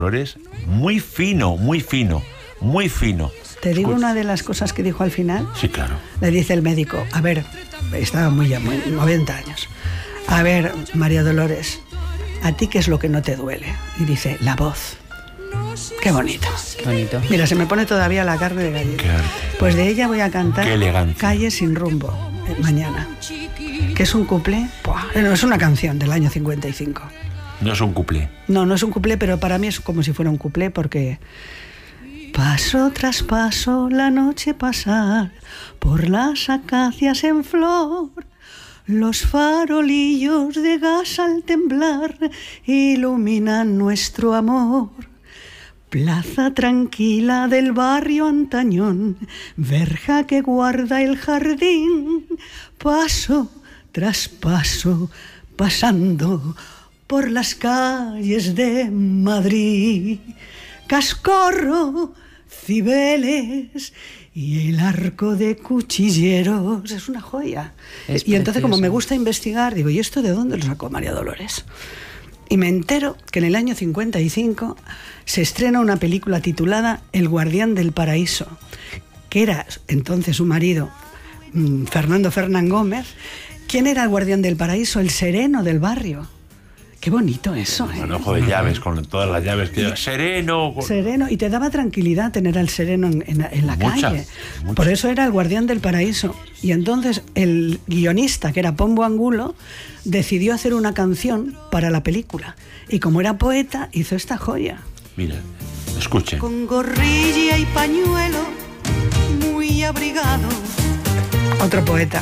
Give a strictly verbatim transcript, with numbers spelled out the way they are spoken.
Dolores, muy fino, muy fino, muy fino. Te digo Escucha. una de las cosas que dijo al final. Sí, claro. Le dice el médico, a ver, estaba muy ya, muy, noventa años. A ver, María Dolores, ¿a ti qué es lo que no te duele? Y dice, la voz. Qué bonito. Qué bonito. Mira, se me pone todavía la carne de gallina. Qué arte. Pues de ella voy a cantar Qué elegancia. Calle sin rumbo, eh, mañana. Que es un cuplé, ¡buah! No, es una canción del año cincuenta y cinco. No es un cuplé. No, no es un cuplé, pero para mí es como si fuera un cuplé porque... Paso tras paso la noche pasar por las acacias en flor, los farolillos de gas al temblar iluminan nuestro amor. Plaza tranquila del barrio antañón, verja que guarda el jardín, paso tras paso pasando por las calles de Madrid. Cascorro, Cibeles y el arco de cuchilleros. Es una joya. Es y entonces, como precioso. me gusta investigar, digo, ¿y esto de dónde lo sacó María Dolores? Y me entero que en el año cincuenta y cinco se estrena una película titulada El guardián del paraíso, que era entonces su marido, Fernando Fernán Gómez. ¿Quién era el guardián del paraíso? El sereno del barrio. Qué bonito eso, ¿eh? Un ojo de llaves, con todas las llaves que... Sereno. Con... Sereno, y te daba tranquilidad tener al sereno en, en, en la Mucha, calle. mucha. Por eso era el guardián del paraíso. Y entonces el guionista, que era Pombo Angulo, decidió hacer una canción para la película. Y como era poeta, hizo esta joya. Mira, escuchen. Con gorrilla y pañuelo, muy abrigado. Otro poeta.